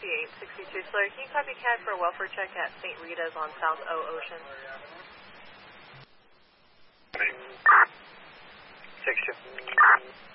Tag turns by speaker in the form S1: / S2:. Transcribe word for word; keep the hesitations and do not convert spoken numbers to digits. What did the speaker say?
S1: eight sixty-two. Slayer, can you copy C A D for a welfare check at Saint Rita's on South O Ocean?
S2: six two.